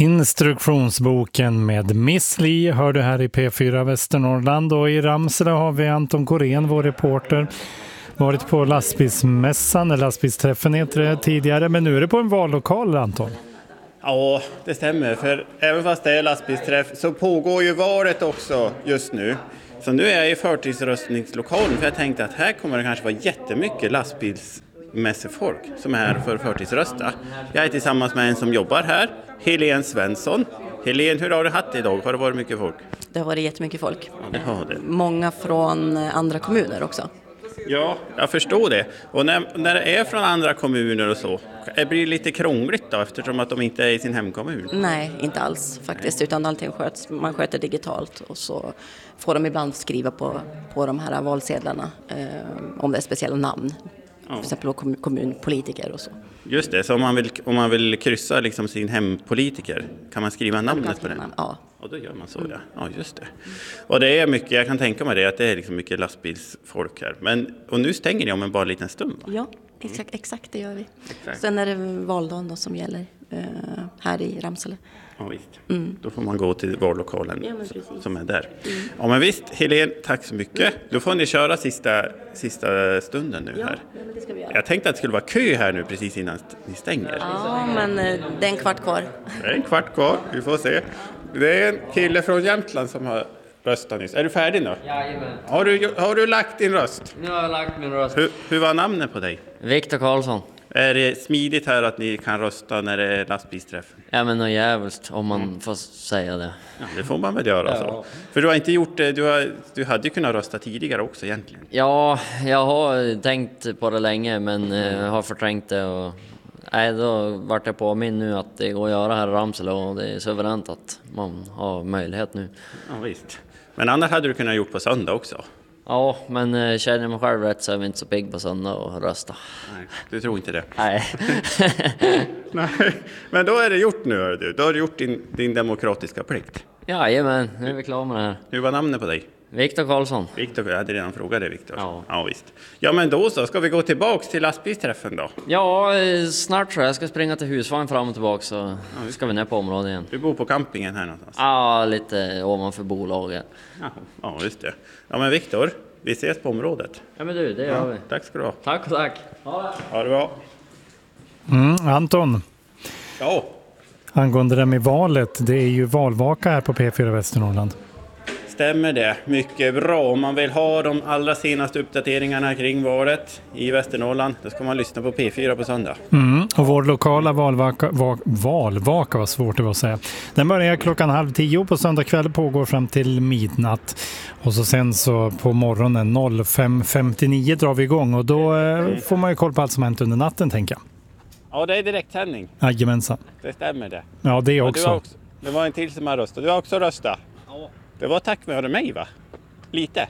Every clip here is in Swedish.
Instruktionsboken med Miss Li hör du här i P4 Västernorrland, och i Ramsele har vi Anton Korén, vår reporter. Varit på lastbilsmässan, eller lastbilsträffen heter det tidigare, men nu är det på en vallokal, Anton. Ja, det stämmer, för även fast det är lastbilsträff så pågår ju valet också just nu. Så nu är jag i förtidsröstningslokalen, för jag tänkte att här kommer det kanske vara jättemycket lastbilsmässefolk som är här för förtidsrösta. Jag är tillsammans med en som jobbar här, Helene Svensson. Helene, hur har du haft det idag? Har det varit mycket folk? Det har varit jättemycket folk. Ja, det har det. Många från andra kommuner också. Ja, jag förstår det. Och när det är från andra kommuner och så, det blir lite krångligt då, eftersom att de inte är i sin hemkommun? Nej, inte alls faktiskt, utan allting man sköter digitalt, och så får de ibland skriva på de här valsedlarna om det är speciella namn. Till exempel kommunpolitiker och så. Just det, så om man vill kryssa liksom sin hempolitiker, kan man skriva namnet på den? Ja. Och då gör man så, ja. Ja, just det. Och det är mycket, jag kan tänka mig det, att det är liksom mycket lastbilsfolk här. Och nu stänger ni om en bara liten stund, va? Ja, exakt det gör vi. Exakt. Sen är det valdagen då som gäller här i Ramsele. Ja, visst. Då får man gå till vallokalen som är där. Ja, men visst, Helene, tack så mycket. Då får ni köra sista stunden nu här. Ja, men det ska vi göra. Jag tänkte att det skulle vara kö här nu precis innan ni stänger. Ja, men det är en kvart kvar. Det är en kvart kvar, vi får se. Det är en kille från Jämtland som har röstat nyss. Är du färdig nu? Jajamän. Har du lagt din röst? Nu har jag lagt min röst. Hur var namnet på dig? Viktor Karlsson. Är det smidigt här att ni kan rösta när det är lastbilsträff? Ja, men något jävligt om man får säga det. Ja, det får man väl göra så. För du har inte gjort det, du hade ju kunnat rösta tidigare också egentligen. Ja, jag har tänkt på det länge, men har förträngt det. Och då vart jag påminn nu att det går att göra här i Ramsele, och det är suveränt att man har möjlighet nu. Ja, visst. Men annars hade du kunnat gjort på söndag också. Ja, men känner jag mig själv rätt så är vi inte så pigg på söndag och rösta. Nej, du tror inte det? Nej. Nej, men då är det gjort nu, hör du. Då har du gjort din demokratiska plikt. Jajamän, nu är vi klara med det här. Hur var namnet på dig? Viktor Karlsson. Viktor, jag hade redan frågat dig, Viktor. Ja, visst. Ja, men då så. Ska vi gå tillbaks till lastbilsträffen då? Ja, snart tror jag. Jag ska springa till husvagn fram och tillbaka, så ska vi ner på området igen. Du bor på campingen här någonstans? Ja, lite ovanför bolaget. Ja, just det. Ja, men Viktor, vi ses på området. Ja, men du, det gör vi. Tack ska du ha. Tack. Ha det bra. Anton. Ja. Angående det med valet, det är ju valvaka här på P4 Västernorrland. Stämmer det. Mycket bra. Om man vill ha de allra senaste uppdateringarna kring valet i Västernorrland, då ska man lyssna på P4 på söndag. Och vår lokala valvaka var svårt det var att säga. Den börjar 9:30 på söndag kväll, pågår fram till midnatt. Och sen så på morgonen 05:59 drar vi igång, och då får man ju koll på allt som hänt under natten, tänker jag. Ja, det är direktsändning. Jajamensan. Det stämmer det. Ja, det också. Det var en till som har röstat. Du har också röstat. Ja. Det var tack vare mig, va? Lite.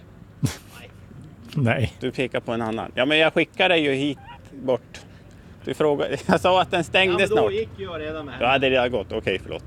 Nej. Du pekar på en annan. Ja, men jag skickade ju hit bort. Du frågade. Jag sa att den stängde snart. Ja, men då gick jag redan med. Ja, det hade redan gått. Okej, förlåt.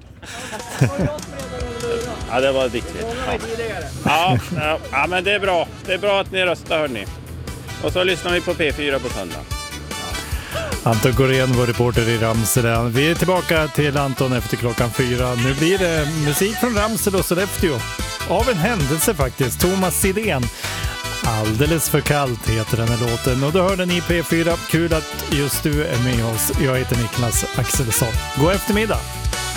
Ja, det var ditt fel. Ja, men det är bra. Det är bra att ni röstar, hörni. Och så lyssnar vi på P4 på söndag. Anton Korén, vår reporter i Ramsele. Vi är tillbaka till Anton efter 4:00. Nu blir det musik från Ramsele och Sollefteå. Av en händelse faktiskt. Thomas Sidén. Alldeles för kallt heter den här låten. Och då hörde ni P4. Kul att just du är med oss. Jag heter Niklas Axelsson. God eftermiddag.